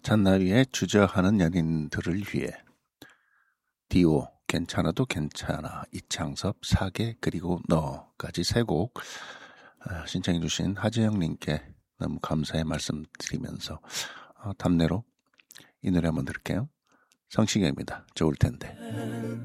잔나비의 주저하는 연인들을 위해 디오 괜찮아도 괜찮아, 이창섭, 사계 그리고 너까지 세 곡 신청해 주신 하재영님께 너무 감사의 말씀드리면서 답례로 이 노래 한번 들을게요. 성시경입니다. 좋을 텐데.